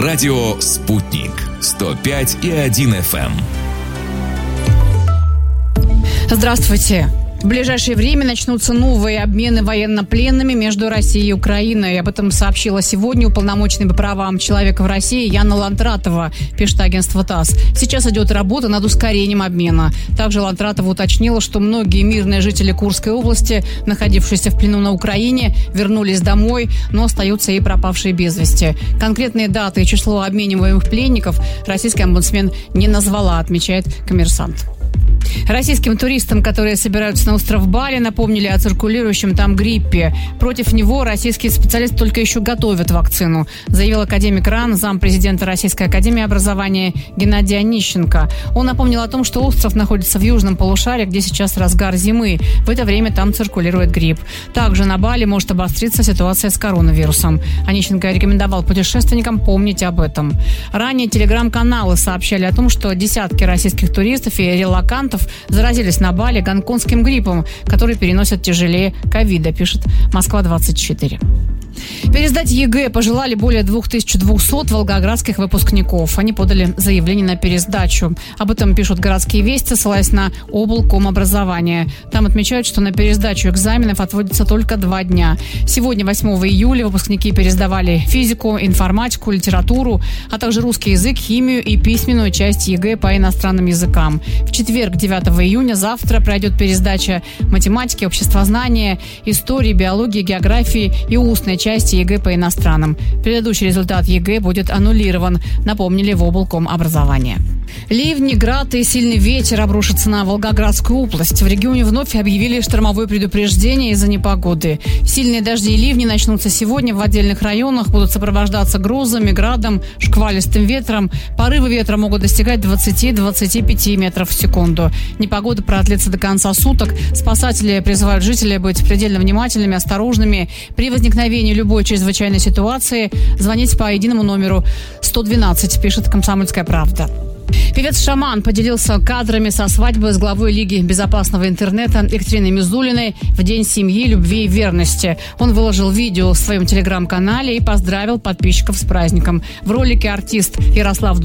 Радио «Спутник» 105,1 FM. Здравствуйте. В ближайшее время начнутся новые обмены военнопленными между Россией и Украиной. Об этом сообщила сегодня уполномоченная по правам человека в России Яна Лантратова, пишет агентство ТАСС. Сейчас идет работа над ускорением обмена. Также Лантратова уточнила, что многие мирные жители Курской области, находившиеся в плену на Украине, вернулись домой, но остаются и пропавшие без вести. Конкретные даты и число обмениваемых пленников российский омбудсмен не назвала, отмечает «Коммерсант». Российским туристам, которые собираются на остров Бали, напомнили о циркулирующем там гриппе. Против него российские специалисты только еще готовят вакцину, заявил академик РАН, зампрезидента Российской академии образования Геннадий Онищенко. Он напомнил о том, что остров находится в южном полушарии, где сейчас разгар зимы. В это время там циркулирует грипп. Также на Бали может обостриться ситуация с коронавирусом. Онищенко рекомендовал путешественникам помнить об этом. Ранее телеграм-каналы сообщали о том, что десятки российских туристов и релокантов заразились на Бали гонконгским гриппом, который переносят тяжелее ковида, пишет Москва-24. Пересдать ЕГЭ пожелали более 2200 волгоградских выпускников. Они подали заявление на пересдачу. Об этом пишут «Городские вести», ссылаясь на облкомобразования. Там отмечают, что на пересдачу экзаменов отводится только 2 дня. Сегодня, 8 июля, выпускники пересдавали физику, информатику, литературу, а также русский язык, химию и письменную часть ЕГЭ по иностранным языкам. В четверг, 9 июня, завтра пройдет пересдача математики, обществознания, истории, биологии, географии и устной части ЕГЭ по иностранным. Предыдущий результат ЕГЭ будет аннулирован, напомнили в облкомобразования. Ливни, град и сильный ветер обрушатся на Волгоградскую область. В регионе вновь объявили штормовое предупреждение из-за непогоды. Сильные дожди и ливни начнутся сегодня в отдельных районах, будут сопровождаться грозами, градом, шквалистым ветром. Порывы ветра могут достигать 20-25 метров в секунду. Непогода продлится до конца суток. Спасатели призывают жителей быть предельно внимательными, осторожными. При возникновении любой чрезвычайной ситуации звонить по единому номеру 112, пишет «Комсомольская правда». Певец «Шаман» поделился кадрами со свадьбы с главой Лиги безопасного интернета Екатериной Мизулиной в День семьи, любви и верности. Он выложил видео в своем телеграм-канале и поздравил подписчиков с праздником. В ролике артист Ярослав